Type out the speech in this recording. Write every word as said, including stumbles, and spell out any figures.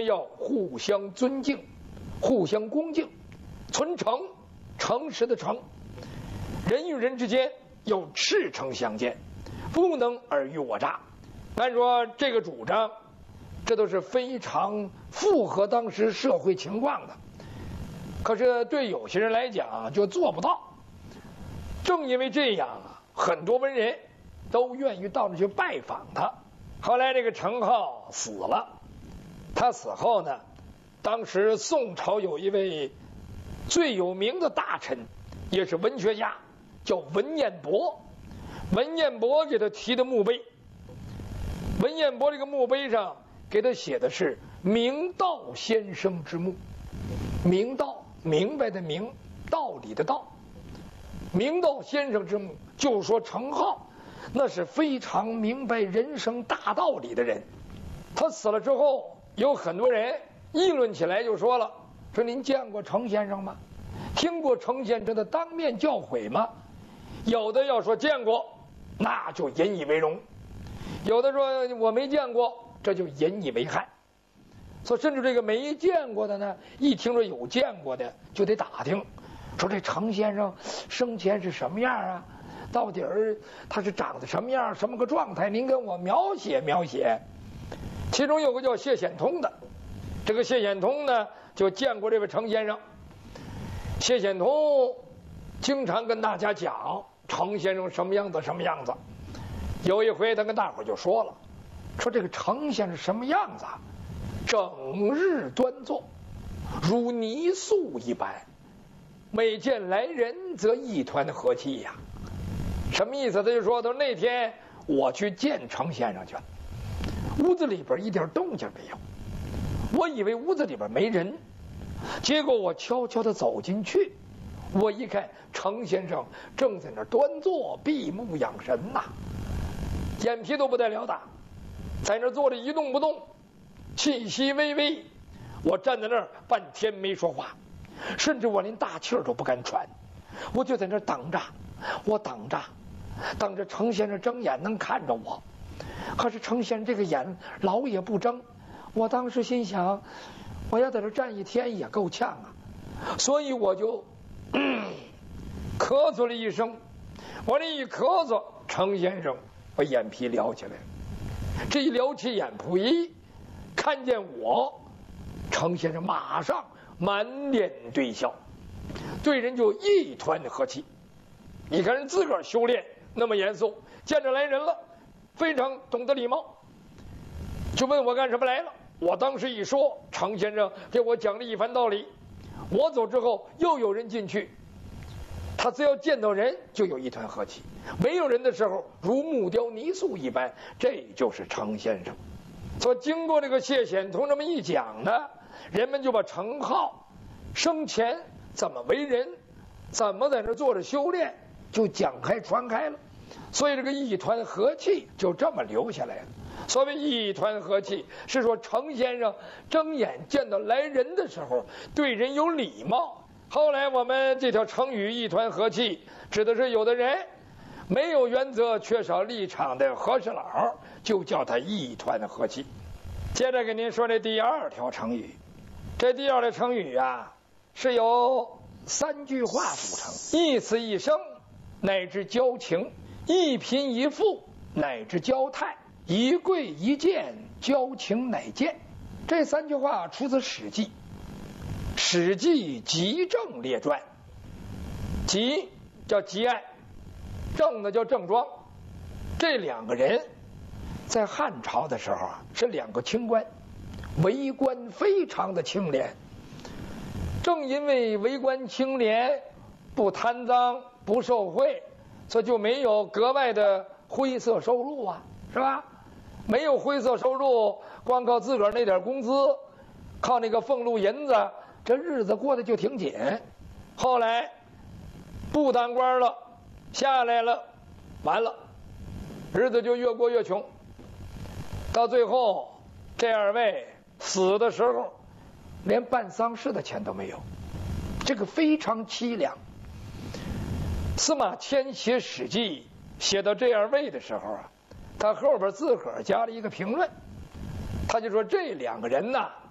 间要互相尊敬，互相恭敬，存诚，诚实的诚。人与人之间要赤诚相见，不能尔虞我诈。按说这个主张，这都是非常符合当时社会情况的。可是对有些人来讲就做不到。正因为这样啊，很多文人都愿意到那去拜访他。后来这个程颢死了，他死后呢，当时宋朝有一位最有名的大臣，也是文学家，叫文彦博。文彦博给他题的墓碑，文彦博这个墓碑上给他写的是明道先生之墓。明道，明白的明，道理的道。明道先生之墓，就说程颢那是非常明白人生大道理的人。他死了之后，有很多人议论起来，就说了，说您见过程先生吗？听过程先生的当面教诲吗？有的要说见过，那就引以为荣；有的说我没见过，这就引以为憾。所以甚至这个没见过的呢，一听说有见过的，就得打听，说这程先生生前是什么样啊？到底儿他是长得什么样，什么个状态？您跟我描写描写。其中有个叫谢显通的，这个谢显通呢就见过这位程先生。谢显通经常跟大家讲程先生什么样子什么样子。有一回他跟大伙就说了，说这个程先生什么样子啊？整日端坐，如泥塑一般，每见来人则一团和气呀。什么意思？他就说，他说那天我去见程先生去了，屋子里边一点动静没有，我以为屋子里边没人，结果我悄悄地走进去，我一看程先生正在那端坐，闭目养神呐、啊，眼皮都不带了的，在那坐着一动不动，气息微微。我站在那儿半天没说话，甚至我连大气儿都不敢喘，我就在那儿等着，我等着等着程先生睁眼能看着我。可是程先生这个眼老也不睁，我当时心想，我要在这站一天也够呛啊，所以我就、嗯、咳嗽了一声。我这一咳嗽，程先生把眼皮撩起来了，这一撩起眼皮，看见我，程先生马上满脸堆笑，对人就一团和气。你看人自个儿修炼那么严肃，见着来人了非常懂得礼貌，就问我干什么来了。我当时一说，程先生给我讲了一番道理。我走之后又有人进去，他只要见到人就有一团和气，没有人的时候如木雕泥塑一般，这就是程先生。所以经过这个谢显通这么一讲呢，人们就把程颢生前怎么为人，怎么在那坐着修炼，就讲开传开了。所以这个一团和气就这么留下来了。所谓一团和气，是说程先生睁眼见到来人的时候对人有礼貌。后来我们这条成语一团和气，指的是有的人没有原则缺少立场的和事佬，就叫他一团和气。接着给您说这第二条成语，这第二条成语啊是由三句话组成，一词一声乃至交情，一贫一富乃至交态，一贵一贱交情乃见。这三句话出自《史记》，《史记·集政列传》。集叫集爱，郑呢叫郑庄。这两个人在汉朝的时候啊是两个清官，为官非常的清廉。正因为为官清廉，不贪赃不受贿，所以就没有格外的灰色收入啊，是吧？没有灰色收入，光靠自个儿那点工资，靠那个俸禄银子，这日子过得就挺紧。后来不当官了，下来了，完了，日子就越过越穷。到最后，这二位死的时候，连办丧事的钱都没有，这个非常凄凉。司马迁写《史记》写到这二位的时候啊，他后边自个儿加了一个评论，他就说这两个人呐，